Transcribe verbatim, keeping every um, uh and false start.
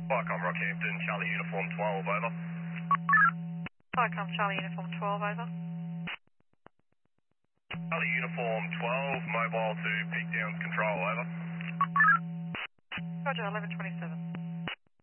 Viacom Rockhampton, Charlie Uniform twelve, over. Viacom Charlie Uniform twelve, over. Charlie Uniform twelve, mobile to peak downs control, over. Roger, eleven twenty-seven.